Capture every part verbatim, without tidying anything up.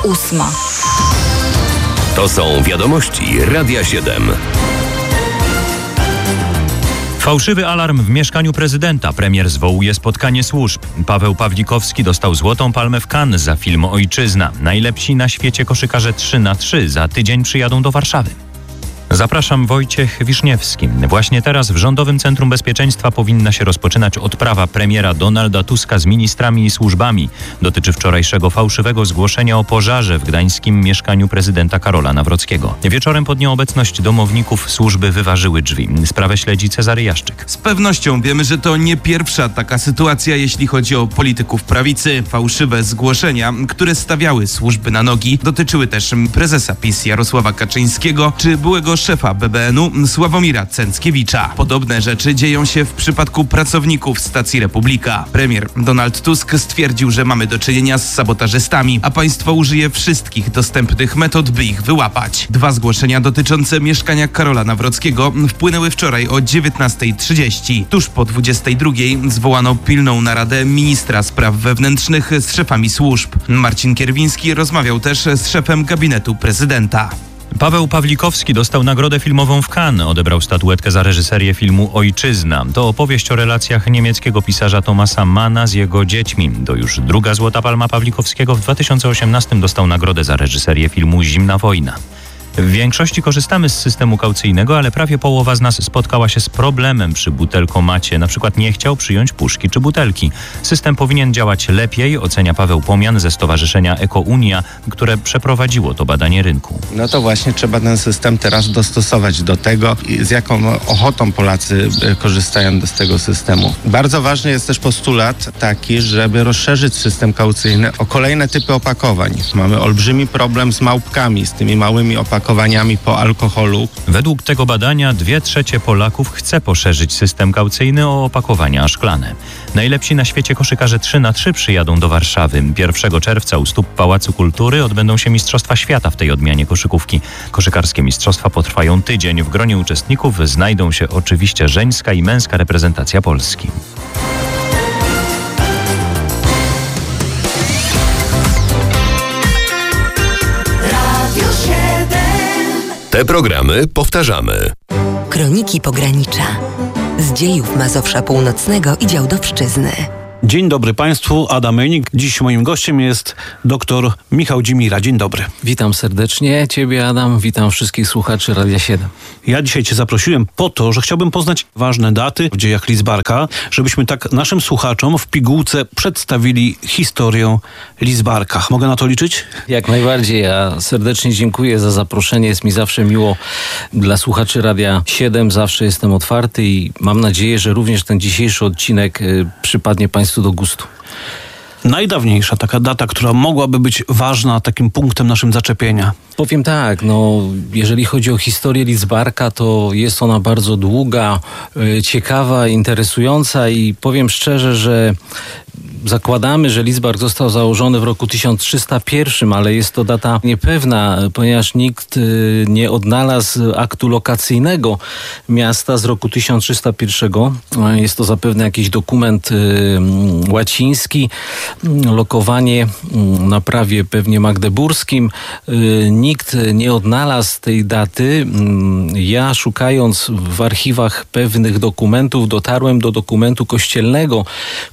ósma. To są wiadomości Radia siedem. Fałszywy alarm w mieszkaniu prezydenta. Premier zwołuje spotkanie służb. Paweł Pawlikowski dostał Złotą Palmę w Cannes za film Ojczyzna. Najlepsi na świecie koszykarze trzy na trzy za tydzień przyjadą do Warszawy. Zapraszam, Wojciech Wiszniewski. Właśnie teraz w Rządowym Centrum Bezpieczeństwa powinna się rozpoczynać odprawa premiera Donalda Tuska z ministrami i służbami. Dotyczy wczorajszego fałszywego zgłoszenia o pożarze w gdańskim mieszkaniu prezydenta Karola Nawrockiego. Wieczorem pod nieobecność domowników służby wyważyły drzwi. Sprawę śledzi Cezary Jaszczyk. Z pewnością wiemy, że to nie pierwsza taka sytuacja, jeśli chodzi o polityków prawicy. Fałszywe zgłoszenia, które stawiały służby na nogi, dotyczyły też prezesa PiS Jarosława Kaczyńskiego czy byłego szefa B B N u Sławomira Cęckiewicza. Podobne rzeczy dzieją się w przypadku pracowników stacji Republika. Premier Donald Tusk stwierdził, że mamy do czynienia z sabotażystami, a państwo użyje wszystkich dostępnych metod, by ich wyłapać. Dwa zgłoszenia dotyczące mieszkania Karola Nawrockiego wpłynęły wczoraj o dziewiętnasta trzydzieści. Tuż po dwudziestej drugiej zwołano pilną naradę ministra spraw wewnętrznych z szefami służb. Marcin Kierwiński rozmawiał też z szefem gabinetu prezydenta. Paweł Pawlikowski dostał nagrodę filmową w Cannes. Odebrał statuetkę za reżyserię filmu Ojczyzna. To opowieść o relacjach niemieckiego pisarza Thomasa Manna z jego dziećmi. To już druga Złota Palma Pawlikowskiego. W dwa tysiące osiemnastym dostał nagrodę za reżyserię filmu Zimna wojna. W większości korzystamy z systemu kaucyjnego, ale prawie połowa z nas spotkała się z problemem przy butelkomacie. Na przykład nie chciał przyjąć puszki czy butelki. System powinien działać lepiej, ocenia Paweł Pomian ze Stowarzyszenia Ekounia, które przeprowadziło to badanie rynku. No to właśnie trzeba ten system teraz dostosować do tego, z jaką ochotą Polacy korzystają z tego systemu. Bardzo ważny jest też postulat taki, żeby rozszerzyć system kaucyjny o kolejne typy opakowań. Mamy olbrzymi problem z małpkami, z tymi małymi opakowaniami. opakowaniami po alkoholu. Według tego badania dwie trzecie Polaków chce poszerzyć system kaucyjny o opakowania szklane. Najlepsi na świecie koszykarze trzy na trzy przyjadą do Warszawy. pierwszego czerwca u stóp Pałacu Kultury odbędą się Mistrzostwa Świata w tej odmianie koszykówki. Koszykarskie mistrzostwa potrwają tydzień. W gronie uczestników znajdą się oczywiście żeńska i męska reprezentacja Polski. Te programy powtarzamy. Kroniki Pogranicza. Z dziejów Mazowsza Północnego i Działdowszczyzny. Dzień dobry Państwu, Adam Mejnik. Dziś moim gościem jest dr Michał Dzimira. Dzień dobry. Witam serdecznie Ciebie, Adam. Witam wszystkich słuchaczy Radia siedem. Ja dzisiaj Cię zaprosiłem po to, że chciałbym poznać ważne daty w dziejach Lidzbarka, żebyśmy tak naszym słuchaczom w pigułce przedstawili historię Lidzbarka. Mogę na to liczyć? Jak najbardziej. Ja serdecznie dziękuję za zaproszenie. Jest mi zawsze miło dla słuchaczy Radia siedem. Zawsze jestem otwarty i mam nadzieję, że również ten dzisiejszy odcinek y, przypadnie Państwu do gustu. Najdawniejsza taka data, która mogłaby być ważna, takim punktem naszym zaczepienia. Powiem tak, no jeżeli chodzi o historię Lidzbarka, to jest ona bardzo długa, y, ciekawa, interesująca i powiem szczerze, że zakładamy, że Lidzbark został założony w roku tysiąc trzysta jeden, ale jest to data niepewna, ponieważ nikt y, nie odnalazł aktu lokacyjnego miasta z roku tysiąc trzysta jeden. Jest to zapewne jakiś dokument y, łaciński, lokowanie y, na prawie pewnie magdeburskim. Y, nikt nie odnalazł tej daty. Y, ja szukając w archiwach pewnych dokumentów dotarłem do dokumentu kościelnego,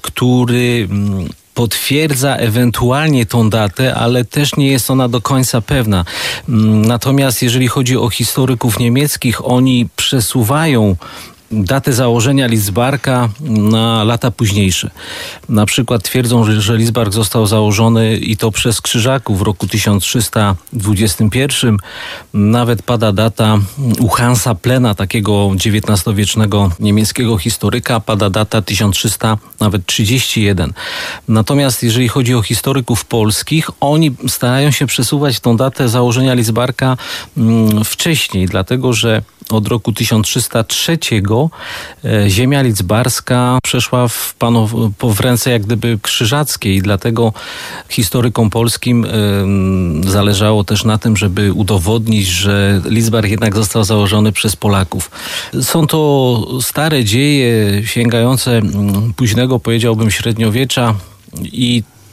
który potwierdza ewentualnie tą datę, ale też nie jest ona do końca pewna. Natomiast jeżeli chodzi o historyków niemieckich, oni przesuwają datę założenia Lidzbarka na lata późniejsze. Na przykład twierdzą, że, że Lidzbark został założony i to przez Krzyżaków w roku tysiąc trzysta dwudziestym pierwszym. Nawet pada data u Hansa Plena, takiego dziewiętnastowiecznego niemieckiego historyka, pada data tysiąc trzysta trzydzieści jeden. Natomiast jeżeli chodzi o historyków polskich, oni starają się przesuwać tą datę założenia Lidzbarka mm, wcześniej, dlatego że od roku tysiąc trzysta trzy ziemia lidzbarska przeszła w, panow- w ręce jak gdyby krzyżackie i dlatego historykom polskim y, zależało też na tym, żeby udowodnić, że Lidzbark jednak został założony przez Polaków. Są to stare dzieje sięgające późnego, powiedziałbym, średniowiecza i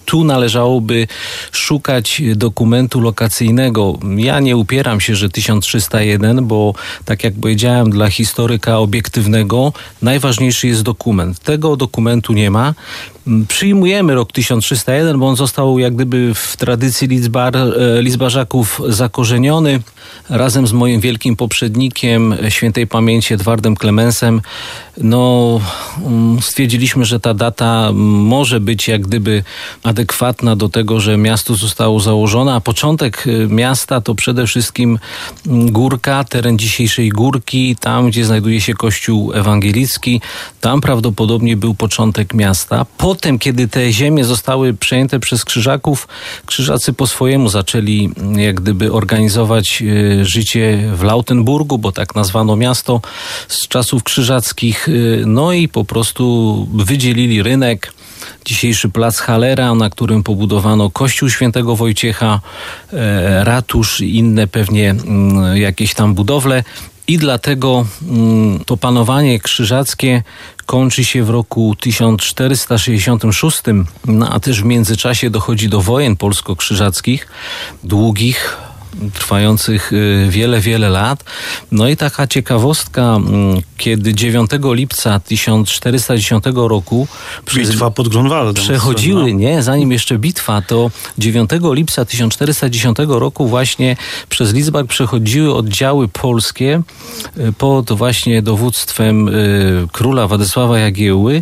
tu należałoby szukać dokumentu lokacyjnego. Ja nie upieram się, że tysiąc trzysta jeden, bo tak jak powiedziałem, dla historyka obiektywnego najważniejszy jest dokument. Tego dokumentu nie ma. Przyjmujemy rok tysiąc trzysta jeden, bo on został jak gdyby w tradycji liczbar, liczbarzaków zakorzeniony. Razem z moim wielkim poprzednikiem, świętej pamięci Edwardem Klemensem, no, stwierdziliśmy, że ta data może być jak gdyby adekwatna do tego, że miasto zostało założone, a początek miasta to przede wszystkim Górka, teren dzisiejszej Górki, tam gdzie znajduje się kościół ewangelicki, tam prawdopodobnie był początek miasta. Potem, kiedy te ziemie zostały przejęte przez Krzyżaków, Krzyżacy po swojemu zaczęli jak gdyby organizować życie w Lautenburgu, bo tak nazwano miasto z czasów krzyżackich, no i po prostu wydzielili rynek, dzisiejszy plac Hallera, na którym pobudowano kościół świętego Wojciecha, ratusz i inne pewnie jakieś tam budowle. I dlatego to panowanie krzyżackie kończy się w roku tysiąc czterysta sześćdziesiątym szóstym, no a też w międzyczasie dochodzi do wojen polsko-krzyżackich, długich, trwających wiele, wiele lat. No i taka ciekawostka, kiedy dziewiątego lipca tysiąc czterysta dziesiątego roku bitwa pod Grunwaldem przechodziły, nie, zanim jeszcze bitwa, to dziewiątego lipca tysiąc czterysta dziesiątego roku właśnie przez Lidzbark przechodziły oddziały polskie pod właśnie dowództwem króla Władysława Jagiełły.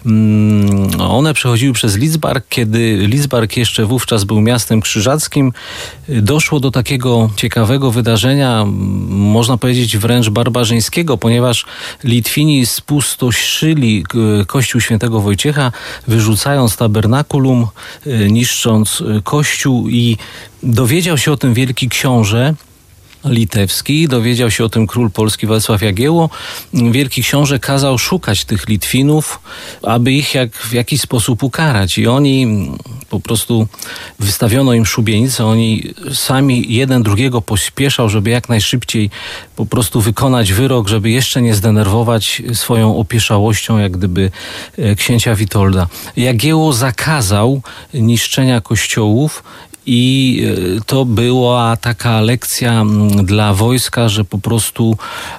One przechodziły przez Lidzbark, kiedy Lidzbark jeszcze wówczas był miastem krzyżackim. Doszło do takiego ciekawego wydarzenia, można powiedzieć wręcz barbarzyńskiego, ponieważ Litwini spustoszyli kościół świętego Wojciecha, wyrzucając tabernakulum, niszcząc kościół, i dowiedział się o tym wielki książę litewski, dowiedział się o tym król polski Władysław Jagiełło. Wielki książę kazał szukać tych Litwinów, aby ich jak, w jakiś sposób ukarać. I oni po prostu wystawiono im szubienicę, oni sami jeden drugiego pospieszał, żeby jak najszybciej po prostu wykonać wyrok, żeby jeszcze nie zdenerwować swoją opieszałością jak gdyby księcia Witolda. Jagiełło zakazał niszczenia kościołów, i to była taka lekcja dla wojska, że po prostu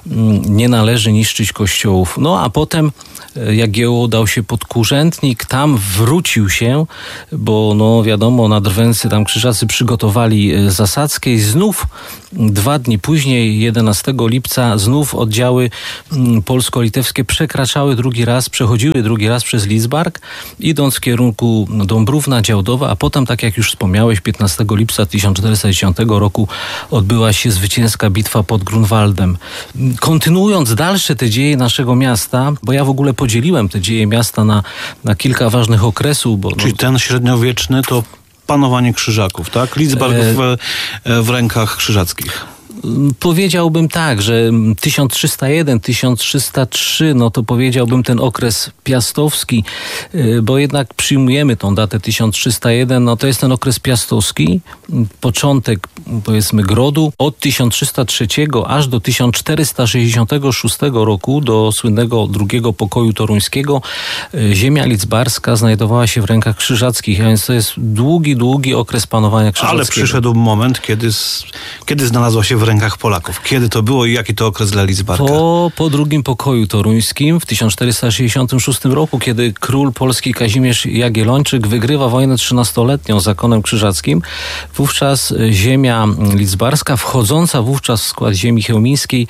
nie należy niszczyć kościołów. No a potem Jagiełło dał się pod Kurzętnik, tam wrócił się, bo no wiadomo, na Drwęcy tam Krzyżacy przygotowali zasadzkę i znów dwa dni później, jedenastego lipca, znów oddziały polsko-litewskie przekraczały drugi raz, przechodziły drugi raz przez Lidzbark, idąc w kierunku Dąbrówna, Działdowa, a potem, tak jak już wspomniałeś, piętnastego lipca tysiąc czterysta dziesiątego roku odbyła się zwycięska bitwa pod Grunwaldem. Kontynuując dalsze te dzieje naszego miasta, bo ja w ogóle podzieliłem te dzieje miasta na, na kilka ważnych okresów. Bo, Czyli no, ten średniowieczny to panowanie Krzyżaków, tak? Lidzbark e... w, w rękach krzyżackich. Powiedziałbym tak, że tysiąc trzysta jeden, tysiąc trzysta trzy, no to powiedziałbym ten okres piastowski, bo jednak przyjmujemy tą datę tysiąc trzysta jeden, no to jest ten okres piastowski, początek powiedzmy grodu, od tysiąc trzysta trzy aż do tysiąc czterysta sześćdziesiątego szóstego roku, do słynnego drugiego pokoju toruńskiego, ziemia lidzbarska znajdowała się w rękach krzyżackich, a więc to jest długi, długi okres panowania krzyżackiego. Ale przyszedł moment, kiedy, kiedy znalazła się w rękach Polaków. Kiedy to było i jaki to okres dla Lidzbarka? Po, po drugim pokoju toruńskim w tysiąc czterysta sześćdziesiątym szóstym roku, kiedy król polski Kazimierz Jagiellończyk wygrywa wojnę trzynastoletnią z zakonem krzyżackim, wówczas ziemia lidzbarska, wchodząca wówczas w skład ziemi chełmińskiej,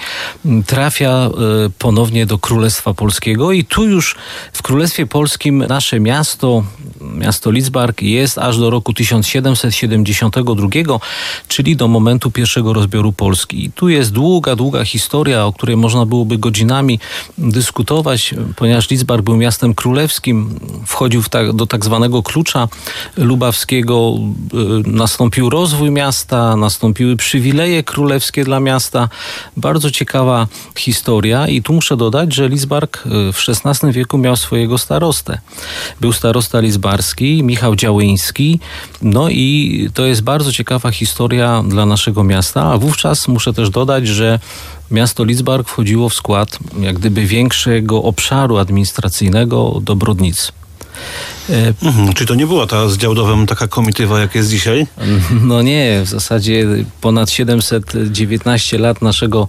trafia ponownie do Królestwa Polskiego i tu już w Królestwie Polskim nasze miasto, miasto Lidzbark jest aż do roku tysiąc siedemset siedemdziesiątego drugiego, czyli do momentu pierwszego rozbioru Polski. I tu jest długa, długa historia, o której można byłoby godzinami dyskutować, ponieważ Lidzbark był miastem królewskim, wchodził w ta, do tak zwanego klucza lubawskiego, nastąpił rozwój miasta, nastąpiły przywileje królewskie dla miasta. Bardzo ciekawa historia i tu muszę dodać, że Lidzbark w szesnastym wieku miał swojego starostę. Był starosta lidzbarski, Michał Działyński, no i to jest bardzo ciekawa historia dla naszego miasta, a wówczas muszę też dodać, że miasto Lidzbark wchodziło w skład jak gdyby większego obszaru administracyjnego do Brodnicy. Mhm, czyli to nie była ta z Działdowem taka komitywa, jak jest dzisiaj? No nie, w zasadzie ponad siedemset dziewiętnaście lat naszego,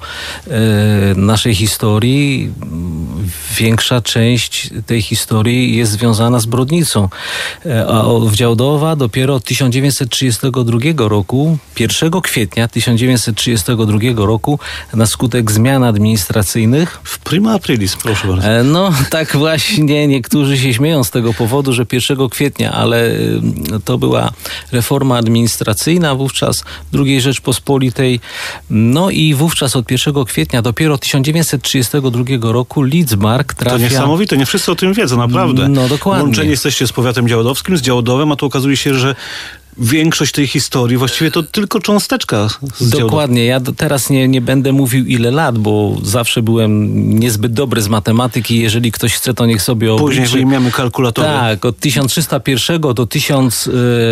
naszej historii, większa część tej historii jest związana z Brodnicą. A w Działdowa dopiero od tysiąc dziewięćset trzydziestego drugiego roku, pierwszego kwietnia tysiąc dziewięćset trzydziestego drugiego roku, na skutek zmian administracyjnych... W prima aprilis, proszę bardzo. No tak właśnie, niektórzy się śmieją z tego powodu, że pierwszego kwietnia, ale to była reforma administracyjna wówczas w drugiej Rzeczpospolitej. No i wówczas od pierwszego kwietnia dopiero tysiąc dziewięćset trzydziestego drugiego roku Lidzbark trafia... To niesamowite, nie wszyscy o tym wiedzą, naprawdę. No dokładnie. Łączeni jesteście z powiatem działdowskim, z Działdowem, a tu okazuje się, że większość tej historii właściwie to tylko cząsteczka z Dokładnie. Ja do, teraz nie, nie będę mówił ile lat, bo zawsze byłem niezbyt dobry z matematyki. Jeżeli ktoś chce, to niech sobie obliczy. Później wyjmiemy kalkulatory. Tak, od tysiąc trzysta pierwszego do tysiąc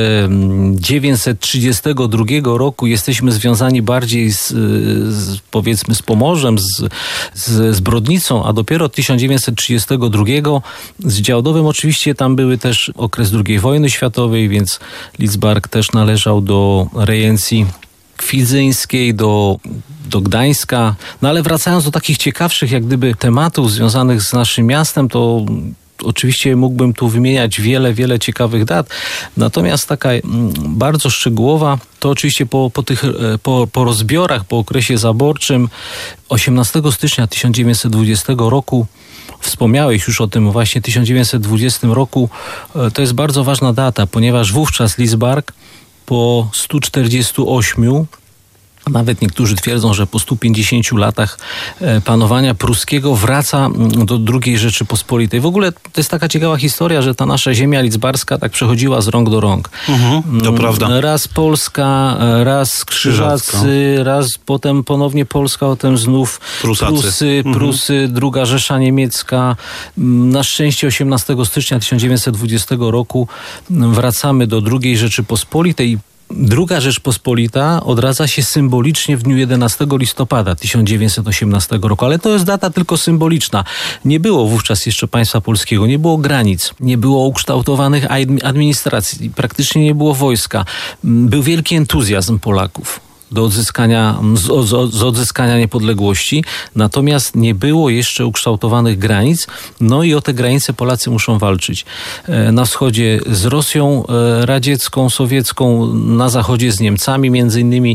dziewięćset trzydziestego drugiego roku jesteśmy związani bardziej z, z powiedzmy z Pomorzem, z, z, z Brodnicą, a dopiero od tysiąc dziewięćset trzydziestego drugiego z Działdowem. Oczywiście tam były też okres drugiej wojny światowej, więc Lidzbark też należał do rejencji kwidzyńskiej, do, do Gdańska. No ale wracając do takich ciekawszych jak gdyby tematów związanych z naszym miastem, to oczywiście mógłbym tu wymieniać wiele, wiele ciekawych dat. Natomiast taka bardzo szczegółowa, to oczywiście po, po tych po, po rozbiorach, po okresie zaborczym osiemnastego stycznia tysiąc dziewięćset dwudziestego roku, wspomniałeś już o tym właśnie tysiąc dziewięćset dwudziestym roku, to jest bardzo ważna data, ponieważ wówczas Lidzbark po stu czterdziestu ośmiu, nawet niektórzy twierdzą, że po stu pięćdziesięciu latach panowania pruskiego wraca do drugiej Rzeczypospolitej. W ogóle to jest taka ciekawa historia, że ta nasza ziemia lidzbarska tak przechodziła z rąk do rąk. Mhm, to prawda. Raz Polska, raz Krzyżacy, raz potem ponownie Polska, potem znów Prusacy. Prusy, Mhm. Prusy, druga Rzesza Niemiecka. Na szczęście osiemnastego stycznia tysiąc dziewięćset dwudziestego roku wracamy do drugiej Rzeczypospolitej. Druga Rzeczpospolita odradza się symbolicznie w dniu jedenastego listopada tysiąc dziewięćset osiemnastego roku, ale to jest data tylko symboliczna. Nie było wówczas jeszcze państwa polskiego, nie było granic, nie było ukształtowanych administracji, praktycznie nie było wojska. Był wielki entuzjazm Polaków do odzyskania, z, z, z odzyskania niepodległości, natomiast nie było jeszcze ukształtowanych granic, no i o te granice Polacy muszą walczyć. Na wschodzie z Rosją radziecką, sowiecką, na zachodzie z Niemcami między innymi.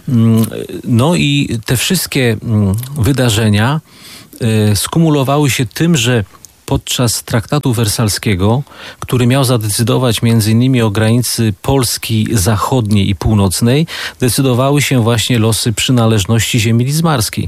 No i te wszystkie wydarzenia skumulowały się tym, że podczas traktatu wersalskiego, który miał zadecydować między innymi o granicy Polski zachodniej i północnej, decydowały się właśnie losy przynależności ziemi lidzbarskiej.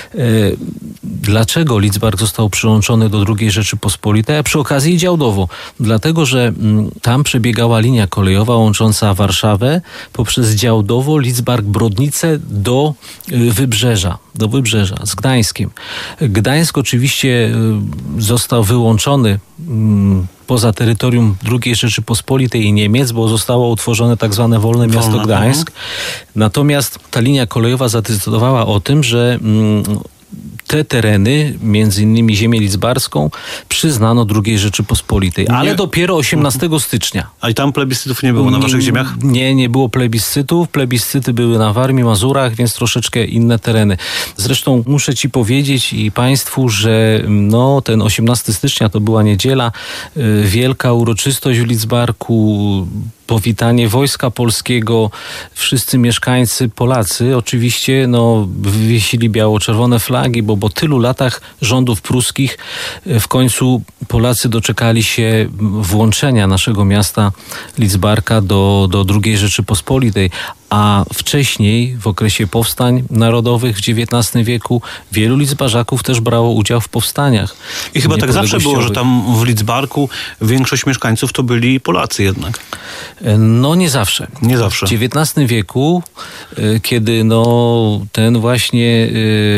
Dlaczego Lidzbark został przyłączony do drugiej Rzeczypospolitej, a przy okazji i Działdowo? Dlatego, że tam przebiegała linia kolejowa łącząca Warszawę poprzez Działdowo, Lidzbark, Brodnicę do Wybrzeża, do Wybrzeża z Gdańskiem. Gdańsk oczywiście został wyłączony mm, poza terytorium drugiej Rzeczypospolitej i Niemiec, bo zostało utworzone tak zwane Wolne Miasto Wolne, Gdańsk. Natomiast ta linia kolejowa zadecydowała o tym, że mm, te tereny, między innymi ziemię lidzbarską, przyznano drugiej Rzeczypospolitej. Ale Nie. dopiero osiemnastego stycznia. A i tam plebiscytów nie było na waszych ziemiach? Nie, nie było plebiscytów. Plebiscyty były na Warmii, Mazurach, więc troszeczkę inne tereny. Zresztą muszę ci powiedzieć i państwu, że no, ten osiemnastego stycznia to była niedziela. Wielka uroczystość w Lidzbarku, powitanie Wojska Polskiego, wszyscy mieszkańcy Polacy oczywiście no, wywiesili biało-czerwone flagi, bo po tylu latach rządów pruskich w końcu Polacy doczekali się włączenia naszego miasta Lidzbarka do, do drugiej Rzeczypospolitej. A wcześniej, w okresie powstań narodowych w dziewiętnastym wieku, wielu Lidzbarzaków też brało udział w powstaniach. I chyba tak zawsze było, że tam w Lidzbarku większość mieszkańców to byli Polacy jednak. No nie zawsze. Nie zawsze. W dziewiętnastym wieku kiedy no, ten właśnie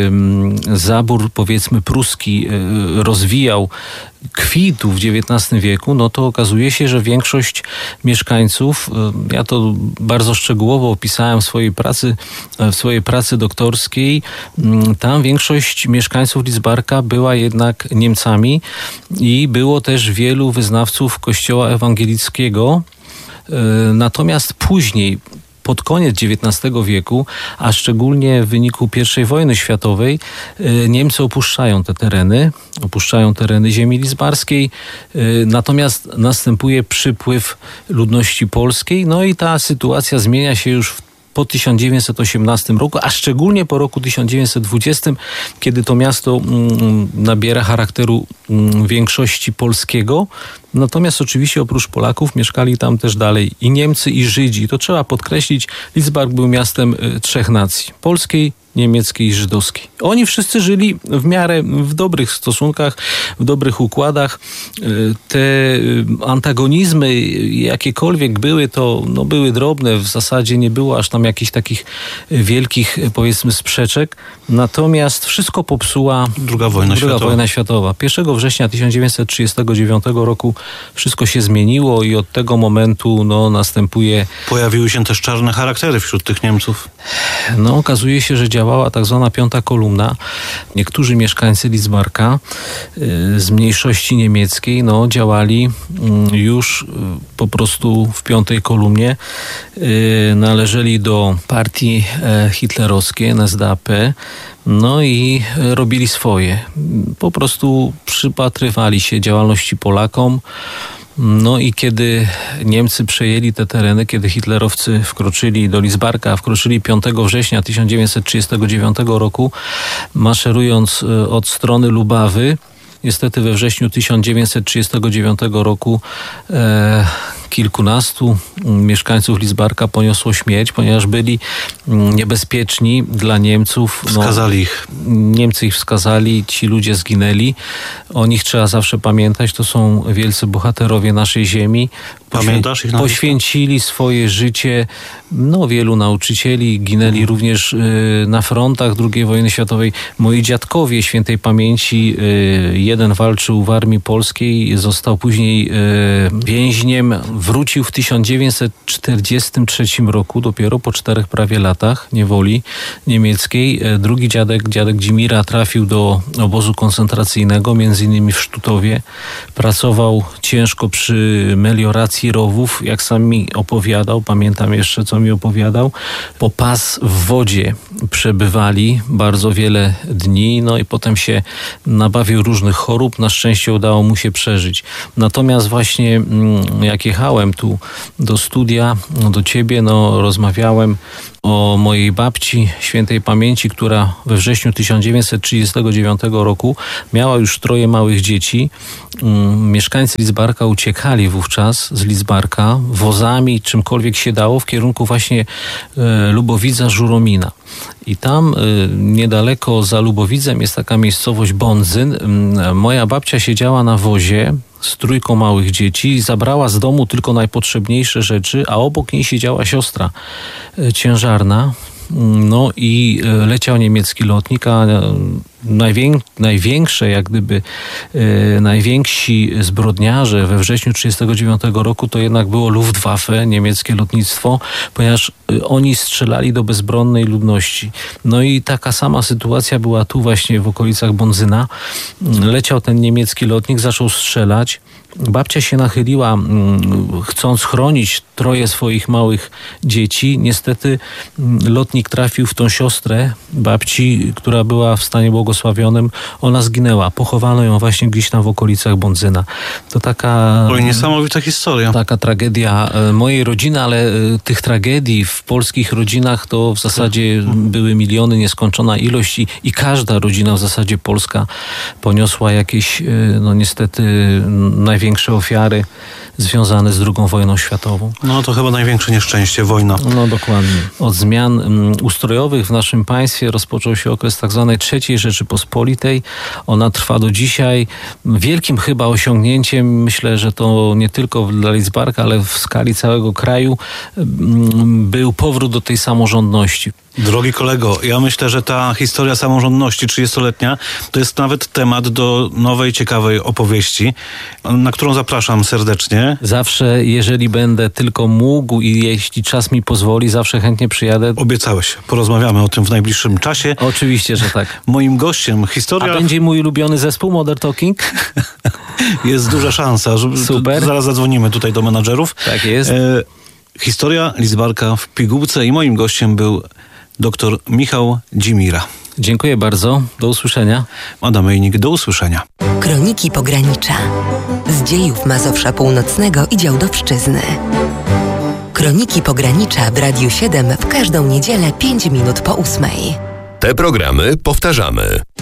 zabór, powiedzmy, pruski rozwijał, kwitł w dziewiętnastym wieku, no to okazuje się, że większość mieszkańców, ja to bardzo szczegółowo opisałem w swojej pracy, w swojej pracy doktorskiej, tam większość mieszkańców Lidzbarka była jednak Niemcami i było też wielu wyznawców Kościoła ewangelickiego. Natomiast później, pod koniec dziewiętnastego wieku, a szczególnie w wyniku pierwszej wojny światowej, Niemcy opuszczają te tereny, opuszczają tereny ziemi lidzbarskiej, natomiast następuje przypływ ludności polskiej, no i ta sytuacja zmienia się już w po tysiąc dziewięćset osiemnastym roku, a szczególnie po roku tysiąc dziewięćset dwudziestym, kiedy to miasto mm, nabiera charakteru mm, większości polskiego. Natomiast oczywiście oprócz Polaków mieszkali tam też dalej i Niemcy, i Żydzi. To trzeba podkreślić, Lidzbark był miastem y, trzech nacji: polskiej, niemieckiej i żydowskiej. Oni wszyscy żyli w miarę w dobrych stosunkach, w dobrych układach. Te antagonizmy, jakiekolwiek były, to no, były drobne. W zasadzie nie było aż tam jakichś takich wielkich, powiedzmy, sprzeczek. Natomiast wszystko popsuła Druga wojna Druga światowa. wojna światowa. pierwszego września tysiąc dziewięćset trzydziestego dziewiątego roku wszystko się zmieniło i od tego momentu no, następuje... Pojawiły się też czarne charaktery wśród tych Niemców. No, okazuje się, że działała tak zwana piąta kolumna. Niektórzy mieszkańcy Lidzbarka y, z mniejszości niemieckiej no, działali y, już y, po prostu w piątej kolumnie. Y, należeli do partii y, hitlerowskiej, N S D A P. No i robili swoje. Po prostu przypatrywali się działalności Polakom. No i kiedy Niemcy przejęli te tereny, kiedy hitlerowcy wkroczyli do Lidzbarka, wkroczyli piątego września tysiąc dziewięćset trzydziestego dziewiątego roku, maszerując od strony Lubawy, niestety we wrześniu tysiąc dziewięćset trzydziestego dziewiątego roku e, kilkunastu mieszkańców Lidzbarka poniosło śmierć, ponieważ byli niebezpieczni dla Niemców. Wskazali no, ich. Niemcy ich wskazali, ci ludzie zginęli. O nich trzeba zawsze pamiętać. To są wielcy bohaterowie naszej ziemi. Pamiętasz ich? Poświęcili swoje życie. No, wielu nauczycieli ginęli hmm. również y, na frontach drugiej wojny światowej. Moi dziadkowie świętej pamięci, y, jeden walczył w armii polskiej, został później y, więźniem. Wrócił w tysiąc dziewięćset czterdziestym trzecim roku, dopiero po czterech prawie latach niewoli niemieckiej. Drugi dziadek, dziadek Dzimira, trafił do obozu koncentracyjnego, między innymi w Sztutowie. Pracował ciężko przy melioracji rowów, jak sam mi opowiadał, pamiętam jeszcze, co mi opowiadał. Po pas w wodzie przebywali bardzo wiele dni, no i potem się nabawił różnych chorób. Na szczęście udało mu się przeżyć. Natomiast właśnie jak jechałem tu do studia, do ciebie, no rozmawiałem o mojej babci świętej pamięci, która we wrześniu tysiąc dziewięćset trzydziestego dziewiątego roku miała już troje małych dzieci. Mieszkańcy Lidzbarka uciekali wówczas z Lidzbarka wozami, czymkolwiek się dało, w kierunku właśnie Lubowidza, Żuromina. I tam niedaleko za Lubowidzem jest taka miejscowość Bondzyn. Moja babcia siedziała na wozie z trójką małych dzieci, zabrała z domu tylko najpotrzebniejsze rzeczy, a obok niej siedziała siostra ciężarna. No i leciał niemiecki lotnik, a najwię- największe, jak gdyby e, najwięksi zbrodniarze we wrześniu tysiąc dziewięćset trzydziestego dziewiątego roku to jednak było Luftwaffe, niemieckie lotnictwo, ponieważ oni strzelali do bezbronnej ludności. No i taka sama sytuacja była tu właśnie w okolicach Bondzyna. Leciał ten niemiecki lotnik, zaczął strzelać. Babcia się nachyliła, chcąc chronić troje swoich małych dzieci. Niestety lotnik trafił w tą siostrę babci, która była w stanie błogosławionym. Ona zginęła. Pochowano ją właśnie gdzieś tam w okolicach Bondzyna. To taka... Oj, niesamowita historia. Taka tragedia mojej rodziny, ale tych tragedii w polskich rodzinach to w zasadzie były miliony, nieskończona ilość i, i każda rodzina w zasadzie polska poniosła jakieś, no niestety, największe największe ofiary związane z drugą wojną światową. No to chyba największe nieszczęście, wojna. No dokładnie. Od zmian um, ustrojowych w naszym państwie rozpoczął się okres tak zwanej trzeciej Rzeczypospolitej. Ona trwa do dzisiaj. Wielkim chyba osiągnięciem, myślę, że to nie tylko dla Lidzbarka, ale w skali całego kraju um, był powrót do tej samorządności. Drogi kolego, ja myślę, że ta historia samorządności trzydziestoletnia to jest nawet temat do nowej, ciekawej opowieści, na którą zapraszam serdecznie. Zawsze, jeżeli będę tylko mógł i jeśli czas mi pozwoli, zawsze chętnie przyjadę. Obiecałeś. Porozmawiamy o tym w najbliższym czasie. Oczywiście, że tak. Moim gościem historia... A będzie mój ulubiony zespół Modern Talking? Jest duża szansa. Że... Super. Zaraz zadzwonimy tutaj do menadżerów. Tak jest. E... Historia Lidzbarka w pigułce i moim gościem był dr Michał Dzimira. Dziękuję bardzo. Do usłyszenia. Adam Mejnik, do usłyszenia. Kroniki Pogranicza. Z dziejów Mazowsza Północnego i Działdowszczyzny. Kroniki Pogranicza w Radiu siedem w każdą niedzielę pięć minut po ósmej. Te programy powtarzamy.